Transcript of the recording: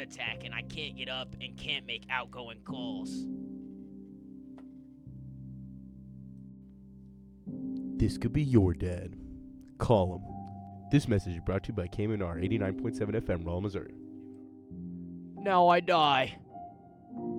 heart attack and I can't get up and can't make outgoing calls. This could be your dad. Call him. This message is brought to you by KMNR 89.7 FM, Rolla, Missouri. Now I die.